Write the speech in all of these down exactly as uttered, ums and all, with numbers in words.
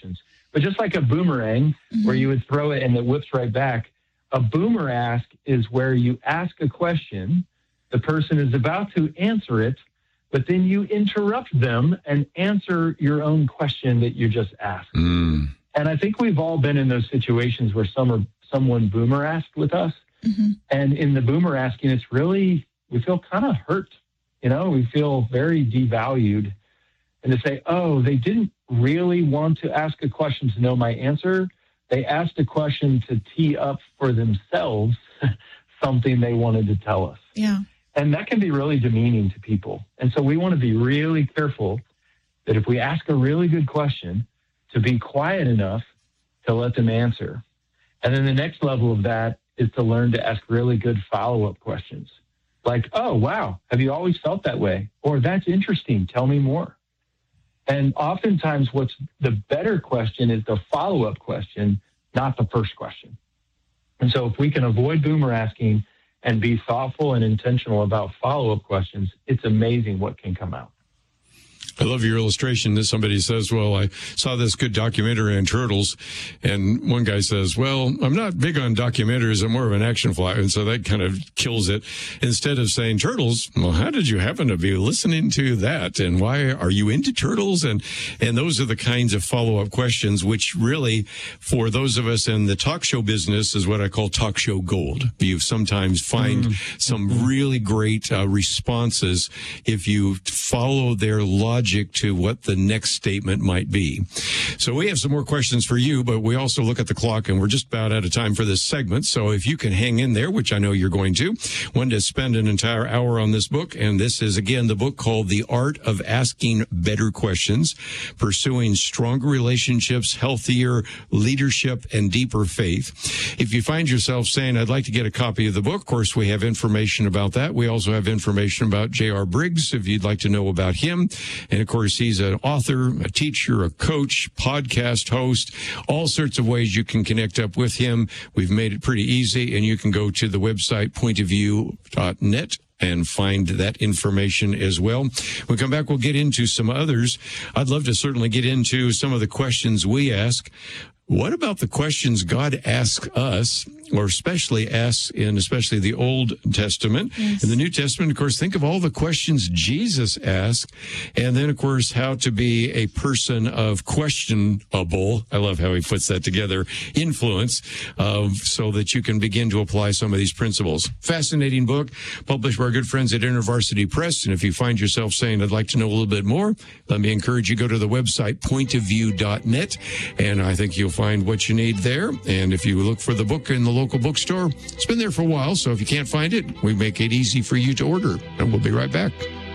questions. But just like a boomerang, mm-hmm. where you would throw it and it whips right back, a boomer ask is where you ask a question, the person is about to answer it, but then you interrupt them and answer your own question that you just asked. Mm. And I think we've all been in those situations where some are, someone boomer asked with us. Mm-hmm. And in the boomer asking, it's really, we feel kind of hurt. You know, we feel very devalued. And to say, oh, they didn't really want to ask a question to know my answer. They asked a question to tee up for themselves something they wanted to tell us. Yeah. And that can be really demeaning to people. And so we want to be really careful that if we ask a really good question, to be quiet enough to let them answer. And then the next level of that is to learn to ask really good follow-up questions. Like, oh, wow, have you always felt that way? Or that's interesting, tell me more. And oftentimes what's the better question is the follow-up question, not the first question. And so if we can avoid boomer asking and be thoughtful and intentional about follow-up questions, it's amazing what can come out. I love your illustration that somebody says, well, I saw this good documentary on turtles. And one guy says, well, I'm not big on documentaries. I'm more of an action fly. And so that kind of kills it. Instead of saying turtles, well, how did you happen to be listening to that? And why are you into turtles? And, and those are the kinds of follow-up questions, which really, for those of us in the talk show business, is what I call talk show gold. You sometimes find mm-hmm. some really great uh, responses if you follow their logic to what the next statement might be. So we have some more questions for you, but we also look at the clock and we're just about out of time for this segment. So if you can hang in there, which I know you're going to, want to spend an entire hour on this book. And this is, again, the book called The Art of Asking Better Questions, Pursuing Stronger Relationships, Healthier Leadership, and Deeper Faith. If you find yourself saying, I'd like to get a copy of the book, of course, we have information about that. We also have information about J R. Briggs, if you'd like to know about him. And of course, he's an author, a teacher, a coach, podcast host, all sorts of ways you can connect up with him. We've made it pretty easy, and you can go to the website point of view dot net and find that information as well. When we come back, we'll get into some others. I'd love to certainly get into some of the questions we ask. What about the questions God asks us, or especially asks in especially the Old Testament? Yes. In the New Testament, of course, think of all the questions Jesus asked, and then, of course, how to be a person of questionable, I love how he puts that together, influence, uh, so that you can begin to apply some of these principles. Fascinating book, published by our good friends at InterVarsity Press, and if you find yourself saying, I'd like to know a little bit more, let me encourage you, go to the website point of view dot net, and I think you'll find what you need there. And if you look for the book in the local bookstore, it's been there for a while, so if you can't find it, we make it easy for you to order. And we'll be right back.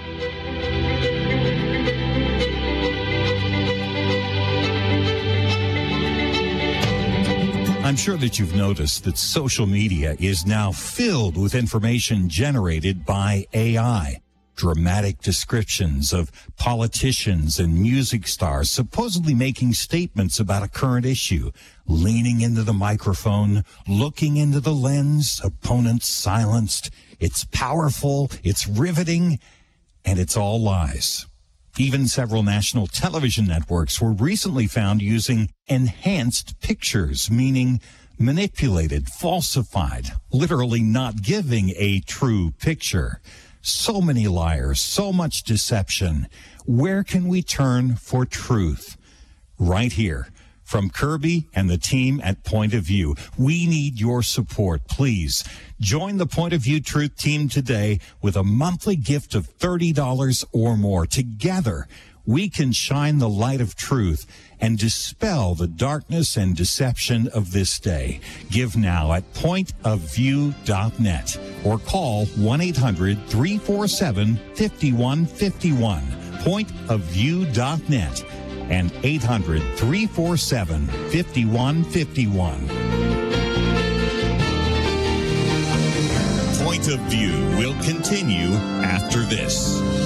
I'm sure that you've noticed that social media is now filled with information generated by A I. Dramatic descriptions of politicians and music stars supposedly making statements about a current issue, leaning into the microphone, looking into the lens, opponents silenced. It's powerful, it's riveting, and it's all lies. Even several national television networks were recently found using enhanced pictures, meaning manipulated, falsified, literally not giving a true picture. So many liars, so much deception. Where can we turn for truth? Right here. From Kirby and the team at Point of View, we need your support. Please join the Point of View Truth team today with a monthly gift of thirty dollars or more. Together, we can shine the light of truth and dispel the darkness and deception of this day. Give now at point of view dot net or call one eight hundred three four seven five one five one, point of view dot net and eight hundred three four seven five one five one. Point of View will continue after this.